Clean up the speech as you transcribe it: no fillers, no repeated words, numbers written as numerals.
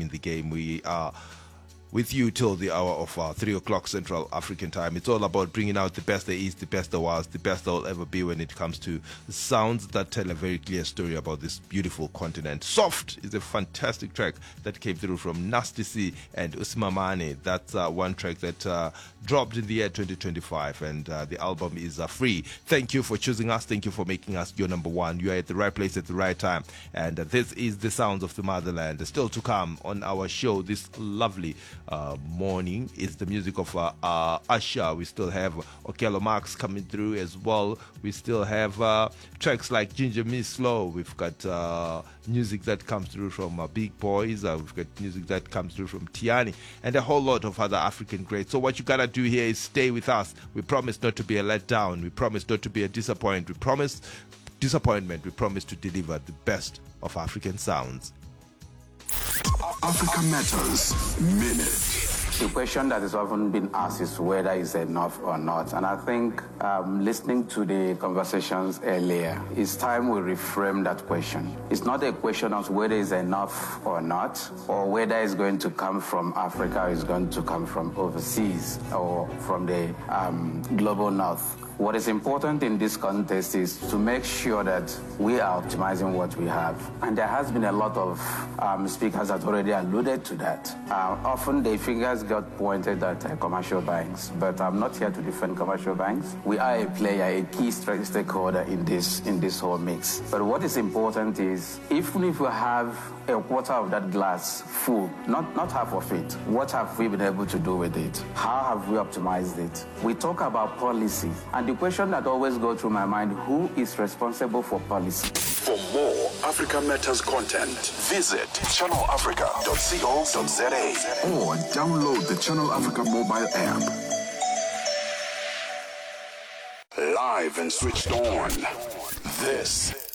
in the game. We are with you till the hour of 3 o'clock Central African time. It's all about bringing out the best there is, the best there was, the best there will ever be when it comes to sounds that tell a very clear story about this beautiful continent. Soft is a fantastic track that came through from Nasty C and Usimamane. That's one track that dropped in the year 2025, and the album is free. Thank you for choosing us. Thank you for making us your number one. You are at the right place at the right time, and this is the sounds of the motherland. Still to come on our show this lovely morning is the music of Asha. We still have Okello Marx coming through as well. We still have tracks like Ginger Me Slow. We've got music that comes through from Big Boys. We've got music that comes through from Tiani and a whole lot of other African greats. So what you gotta do here is stay with us. We promise not to be a letdown. We promise not to be a disappointment. We promise to deliver the best of African sounds. Africa Matters Minute. The question that is often been asked is whether it's enough or not. And I think listening to the conversations earlier, it's time we reframe that question. It's not a question of whether it's enough or not, or whether it's going to come from Africa or it's going to come from overseas or from the global north. What is important in this context is to make sure that we are optimizing what we have. And there has been a lot of speakers that already alluded to that. Often the fingers got pointed at commercial banks, but I'm not here to defend commercial banks. We are a player, a key stakeholder in this whole mix. But what is important is, even if we have a quarter of that glass full, not half of it, what have we been able to do with it? How have we optimized it? We talk about policy, and the question that always goes through my mind, who is responsible for policy? For more Africa Matters content, visit channelafrica.co.za or download the Channel Africa mobile app. Live and switched on. This